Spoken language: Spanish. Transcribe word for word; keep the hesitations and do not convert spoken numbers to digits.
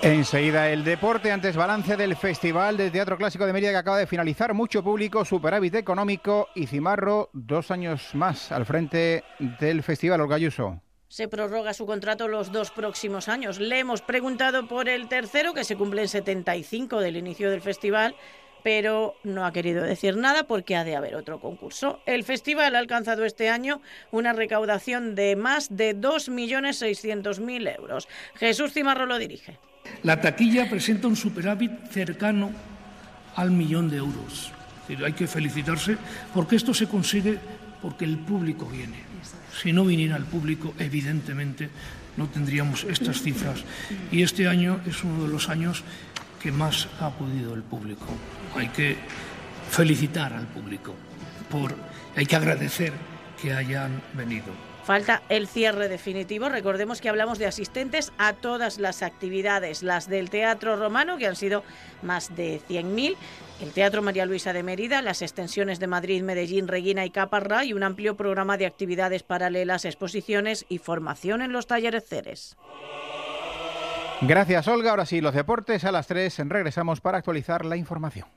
Enseguida el deporte, antes balance del Festival de Teatro Clásico de Mérida que acaba de finalizar. Mucho público, superávit económico y Cimarro dos años más al frente del festival. Olga Ayuso. Se prorroga su contrato los dos próximos años. Le hemos preguntado por el tercero, que se cumple en setenta y cinco del inicio del festival, pero no ha querido decir nada porque ha de haber otro concurso. El festival ha alcanzado este año una recaudación de más de dos millones seiscientos mil euros. Jesús Cimarro lo dirige. La taquilla presenta un superávit cercano al millón de euros. Hay que felicitarse porque esto se consigue porque el público viene. Si no viniera el público, evidentemente no tendríamos estas cifras. Y este año es uno de los años que más ha acudido el público. Hay que felicitar al público, por, hay que agradecer que hayan venido. Falta el cierre definitivo. Recordemos que hablamos de asistentes a todas las actividades, las del Teatro Romano, que han sido más de cien mil, el Teatro María Luisa de Mérida, las extensiones de Madrid, Medellín, Reguina y Caparrá y un amplio programa de actividades paralelas, exposiciones y formación en los talleres Ceres. Gracias, Olga. Ahora sí, los deportes a las tres. Regresamos para actualizar la información.